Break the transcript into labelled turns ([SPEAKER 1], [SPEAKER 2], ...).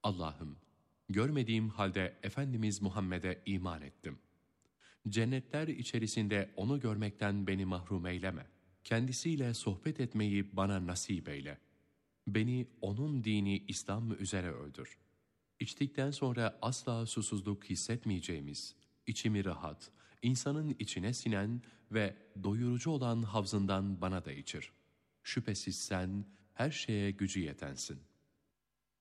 [SPEAKER 1] Allah'ım, görmediğim halde Efendimiz Muhammed'e iman ettim. Cennetler içerisinde onu görmekten beni mahrum eyleme. Kendisiyle sohbet etmeyi bana nasip eyle. Beni onun dini İslam üzere öldür. İçtikten sonra asla susuzluk hissetmeyeceğimiz, içimi rahat, insanın içine sinen ve doyurucu olan havzından bana da içir. Şüphesiz sen her şeye gücü yetensin.